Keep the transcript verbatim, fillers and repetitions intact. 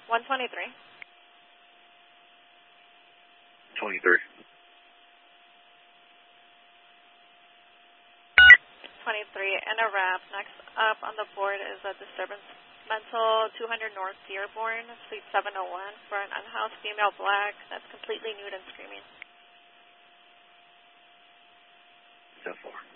one twenty-three. twenty-three. twenty-three, and a wrap. Next up on the board is a disturbance mental two hundred North Dearborn, Suite seven oh one, for an unhoused female black that's completely nude and screaming. So far.